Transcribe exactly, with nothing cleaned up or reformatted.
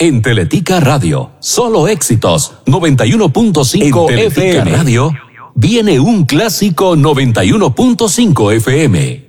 En Teletica Radio, solo éxitos, noventa y uno punto cinco F M. Radio, viene un clásico noventa y uno punto cinco F M.